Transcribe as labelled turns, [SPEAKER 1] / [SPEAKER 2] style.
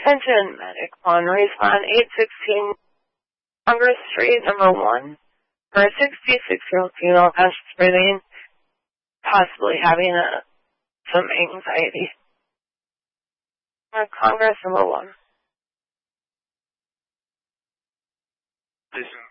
[SPEAKER 1] Attention, medic on respawn 816 Congress Street, number 1, for a 66-year-old female past breathing, possibly having some anxiety. Congress, number 1.
[SPEAKER 2] Listen.